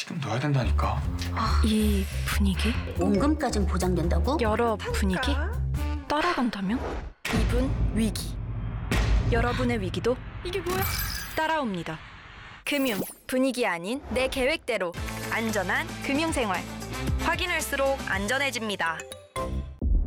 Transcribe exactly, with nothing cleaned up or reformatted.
지금 넣어야 된다니까. 이 분위기? 원금까진 보장된다고? 여러 분위기? 따라간다면? 이분 위기. 여러분의 위기도 이게 뭐야? 따라옵니다. 금융 분위기 아닌 내 계획대로 안전한 금융생활. 확인할수록 안전해집니다.